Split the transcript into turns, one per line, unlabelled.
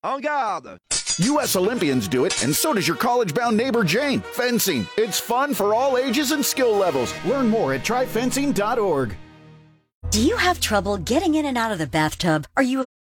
En garde!
U.S. Olympians do it, and so does your college-bound neighbor Jane. Fencing. It's fun for all ages and skill levels. Learn more at tryfencing.org.
Do you have trouble getting in and out of the bathtub? Are you